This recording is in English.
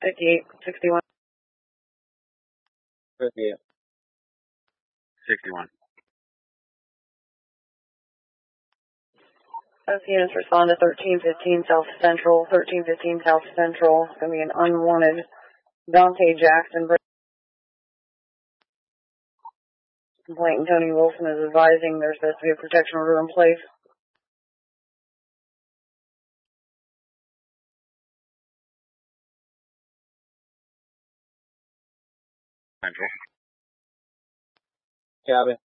58, 61. 58. 61. Both units respond to 1315 South Central. 1315 South Central. It's going to be an unwanted Dante Jackson. Complainant Tony Wilson is advising there's supposed to be a protection order in place. Central. Cabin.